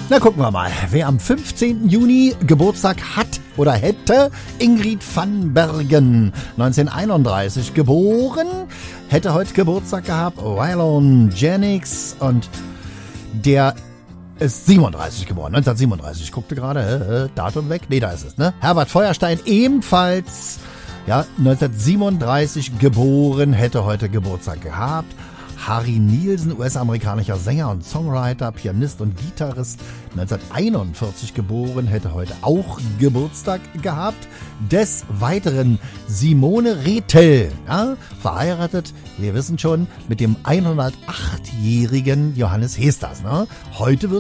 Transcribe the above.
Na, gucken wir mal, wer am 15. Juni Geburtstag hat oder hätte. Ingrid van Bergen, 1931 geboren, hätte heute Geburtstag gehabt. Waylon Jennings, und der ist 37 geboren, 1937. Ich guckte gerade, Datum weg. Nee, da ist es, ne? Herbert Feuerstein, ebenfalls, ja, 1937 geboren, hätte heute Geburtstag gehabt. Harry Nielsen, US-amerikanischer Sänger und Songwriter, Pianist und Gitarrist, 1941 geboren, hätte heute auch Geburtstag gehabt. Des Weiteren Simone Rethel, ja, verheiratet, wir wissen schon, mit dem 108-jährigen Johannes Hesters. Ne? Heute wird